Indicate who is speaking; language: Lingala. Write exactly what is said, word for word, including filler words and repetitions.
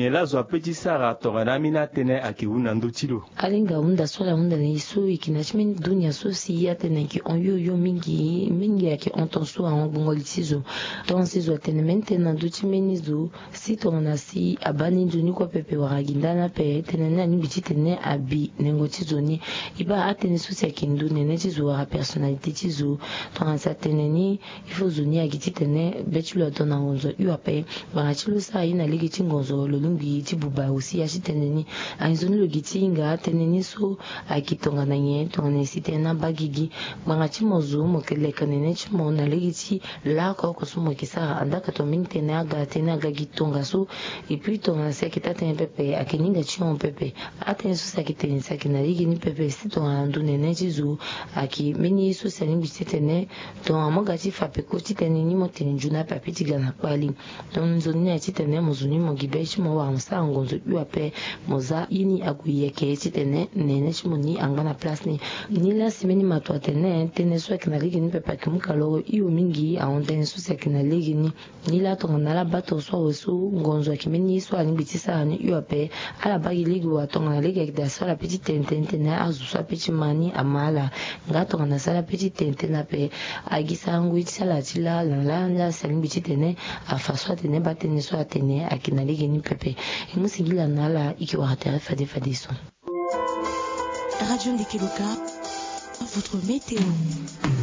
Speaker 1: nyela zo petit sara tongana mina tene akiuna ndutilo
Speaker 2: alinga unda sola unda ne isu ikinachimi dunia so si ya tene ki on yo yo mingi mingi yake on ton so en bongolisizo ton sizo tene mentena duchimeni zo si tongana si abani juni ko pepe waragindana pe tene na ni biti tene abi nengo tizoni iba atene so si akindu nene tizo wa personnalité tizo tongana sa tene ni ifo zoni agiti tene betulo tona onzo yu ape barachilo sa ina ligi tingonzo lolungi tibuba aussi ya teneni anzoni logiti nga teneni so akitonga na nye tongane sitena bagigi banga chimozo mokele kanene chimo na legiti la ko ko sumo kisara andaka to mintena aga tena aga gitonga so et puis tonga sekita tene pepe akininga chimo pepe atene so sakitene sakina ligi ni pepe sitonga ndune ne jizu aki mini so sani bitene tonga mogati fa peko titeneni motene juna papiti gana kwali ton zoni ya titene mozuni mogibe chimo wa msa ngonzo yuape moza ini aguye ke titene nene chimoni angana place ni nila simeni matwa tene tene so ekna ligi ni pepa kimukalo iyo mingi a ontene so sekna ligi ni nila tonga nala bato so wesu ngonzo kimeni so ani bitisa ni yuape ala bagi ligi wa tonga ligi ekda so la petite tente tene azu so petit mani amala ngatonga na sala petite tente na pe agisa ngui sala tila la la la sali bititene afaso tene batene so atene akina ligi ni pepe imusigila nala iki waratera fade fade son
Speaker 3: Radio Ndikeluka, votre météo.